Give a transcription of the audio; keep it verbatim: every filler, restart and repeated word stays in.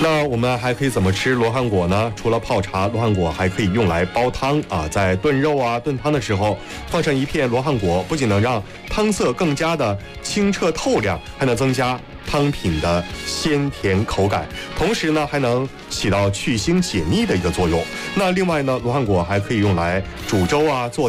那我们还可以怎么吃罗汉果呢？除了泡茶，罗汉果还可以用来煲汤啊，在炖肉啊、炖汤的时候放上一片罗汉果，不仅能让汤色更加的清澈透亮，还能增加汤品的鲜甜口感，同时呢还能起到去腥解腻的一个作用。那另外呢，罗汉果还可以用来煮粥啊、做